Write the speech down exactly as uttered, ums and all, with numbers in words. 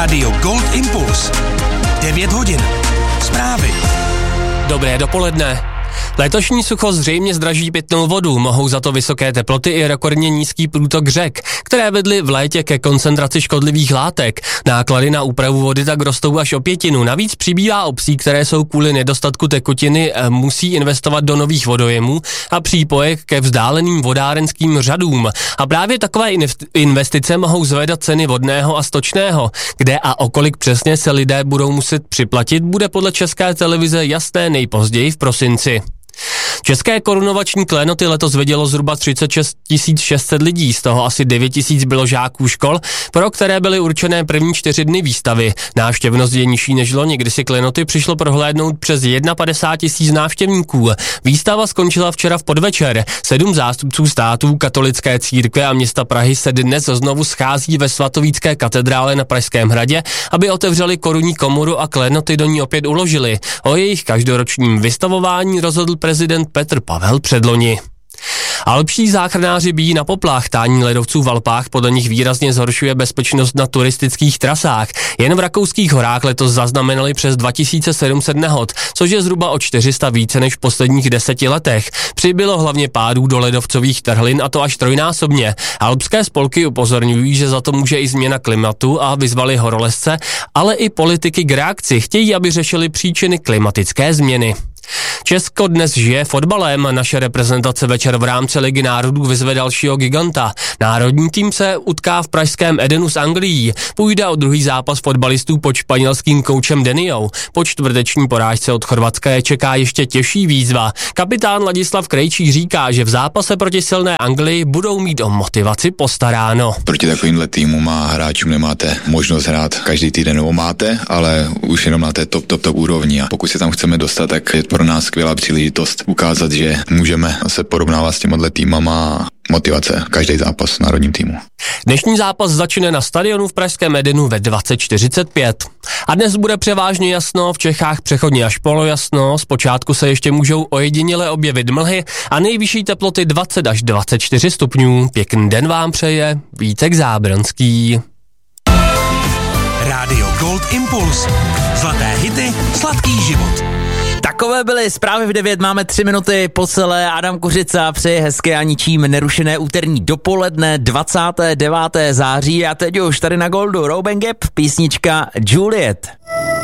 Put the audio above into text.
Rádio Gold Impuls. devět hodin. Zprávy. Dobré dopoledne. Letošní sucho zřejmě zdraží pitnou vodu, mohou za to vysoké teploty i rekordně nízký průtok řek, které vedly v létě ke koncentraci škodlivých látek. Náklady na úpravu vody tak rostou až o pětinu. Navíc přibývá obcí, které jsou kvůli nedostatku tekutiny musí investovat do nových vodojemů a přípojek ke vzdáleným vodárenským řadům. A právě takové investice mohou zvedat ceny vodného a stočného, kde a o kolik přesně se lidé budou muset připlatit, bude podle České televize jasné nejpozději v prosinci. České korunovační klénoty letos vidělo zhruba třicet šest tisíc šest set lidí, z toho asi devět tisíc bylo žáků škol, pro které byly určené první čtyři dny výstavy. Návštěvnost je nižší než loni, kdy si klénoty přišlo prohlédnout přes padesát jedna tisíc návštěvníků. Výstava skončila včera v podvečer. Sedm zástupců států, katolické církve a města Prahy se dnes znovu schází ve svatovícké katedrále na Pražském hradě, aby otevřeli korunní komoru a klénoty do ní opět uložili. O jejich každoročním vystavování rozhodl prezident Petr Pavel předloni. Alpští záchranáři bijí na poplach, tání ledovců v Alpách podle nich výrazně zhoršuje bezpečnost na turistických trasách. Jen v rakouských horách letos zaznamenali přes dva tisíce sedm set nehod, což je zhruba o čtyři sta více než v posledních deseti letech. Přibylo hlavně pádů do ledovcových trhlin, a to až trojnásobně. Alpské spolky upozorňují, že za to může i změna klimatu a vyzvali horolezce, ale i politiky k reakci. Chtějí, aby řešili příčiny klimatické změny. Česko dnes žije fotbalem, naše reprezentace večer v rámci Ligy národů vyzve dalšího giganta. Národní tým se utká v pražském Edenu s Anglií. Půjde o druhý zápas fotbalistů pod španělským koučem Deniou. Po čtvrteční porážce od Chorvatska je čeká ještě těžší výzva. Kapitán Ladislav Krejčí říká, že v zápase proti silné Anglii budou mít o motivaci postaráno. Proti takovýmhle týmům a hráčům nemáte možnost hrát každý týden, nebo máte, ale už jenom na té top, top, top úrovni. A pokud se tam chceme dostat, tak je pro nás skvělá příležitost ukázat, že můžeme se porovnávat s těmhle týmama. Motivace, každý zápas s národním týmu. Dnešní zápas začne na stadionu v pražském Edenu ve dvacet čtyřicet pět. A dnes bude převážně jasno, v Čechách přechodně až polojasno, zpočátku se ještě můžou ojediněle objevit mlhy a nejvyšší teploty dvacet až dvacet čtyři stupňů. Pěkný den vám přeje Vítek Zábranský. Rádio Gold Impuls. Zlaté hity, sladký život. Takové byly zprávy v devět, máme tři minuty po celé. Adam Kořica přeje hezké a ničím nerušené úterní dopoledne dvacátého devátého září a teď už tady na Goldu Robin Gap, písnička Juliet.